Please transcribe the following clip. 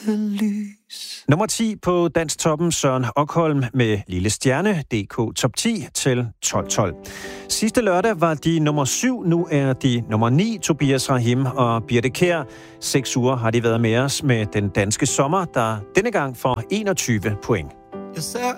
lys. Nummer 10 på Dansktoppen, Søren Okholm med Lille Stjerne, DK Top 10 til 12-12. Sidste lørdag var de nummer 7, nu er de nummer 9, Tobias Rahim og Birte Kjær. 6 uger har de været med os med den danske sommer, der denne gang får 21 point. Jeg ser